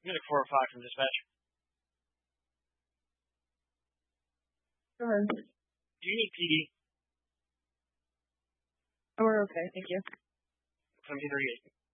Unit 405 from dispatch. Go ahead. Do you need PD? Oh, we're okay, thank you. 1738.